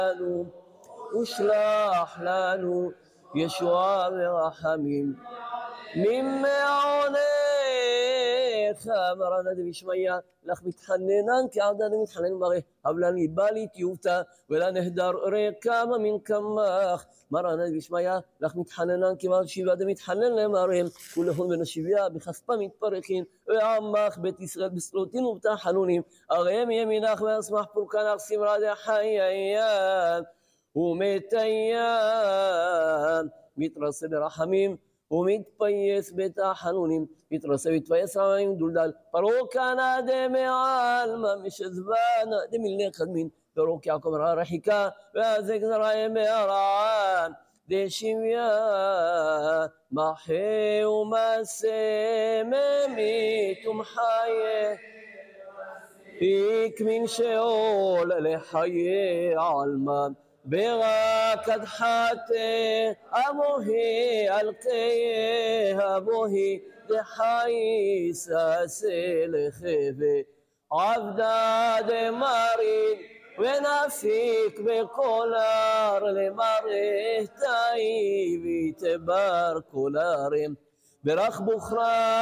ושלח לנו ישועה ורחמים ממעונך. מרן דבישמיא לך מתחננן כעדן מתחנן מראה הבלן יבלי תיובתא ולנהדר רקמה מן קמך. מרן דבישמיא לך מתחננן כמעט שבעה דמתחנן למראה כולהון בן השביה בכספה מתפרחין ועמך בית ישראל בסלוטין ובתחנונים הרי מימינך ואשמח פורקנך סמרה דחייያን ומתיין מתרסה ברחמים ומתפייס בתחנונים מתרסה מתפייס רעמים דולדל פרוקנה דמעלמה משזבנה דמילני קדמין פרוק יעקב רעה רחיקה והזק זרעים בהרען דשמיה מחה ומסה ממית ומחיה יקמין שאול לחיי עלמה ברק הדחתה אבוהי אלקי אבוהי דחי ססה לחווה עבדה דמרין ונפיק בקולר למראה תאי ותבר קולרים ברך בוכרה